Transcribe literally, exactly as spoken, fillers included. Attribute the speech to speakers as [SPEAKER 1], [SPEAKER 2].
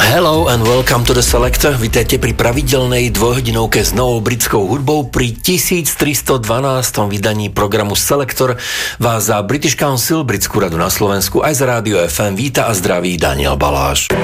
[SPEAKER 1] Hello and welcome to the Selector. Vítajte pri pravidelnej dvojhodinovke s novou britskou hudbou. Pri tisíctristodvanástom vydaní programu Selector vás za British Council, britskú radu na Slovensku, aj za rádio ef em víta a zdraví Daniel Baláš.